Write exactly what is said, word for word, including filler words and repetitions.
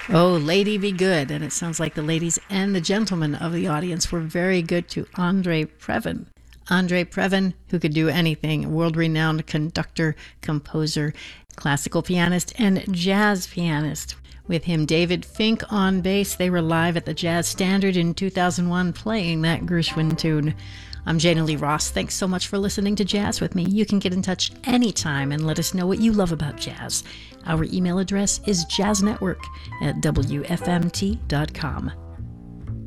Oh, Lady Be Good. And it sounds like the ladies and the gentlemen of the audience were very good to Andre Previn. Andre Previn, who could do anything, world-renowned conductor, composer, classical pianist, and jazz pianist. With him, David Fink on bass. They were live at the Jazz Standard in two thousand one playing that Gershwin tune. I'm Jana Lee Ross. Thanks so much for listening to Jazz with me. You can get in touch anytime and let us know what you love about jazz. Our email address is jazznetwork at w f m t dot com.